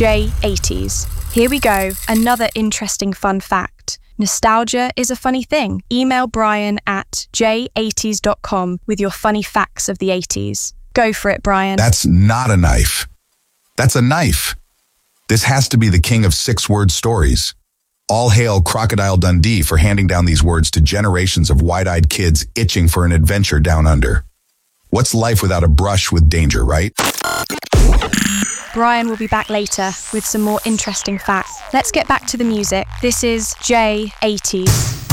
J80s. Here we go, another interesting fun fact. Nostalgia is a funny thing. Email Brian at j80s.com with your funny facts of the 80s. Go for it, Brian. That's not a knife. That's a knife. This has to be the king of six-word stories. All hail Crocodile Dundee for handing down these words to generations of wide-eyed kids itching for an adventure down under. What's life without a brush with danger, right? Brian will be back later with some more interesting facts. Let's get back to the music. This is J80s.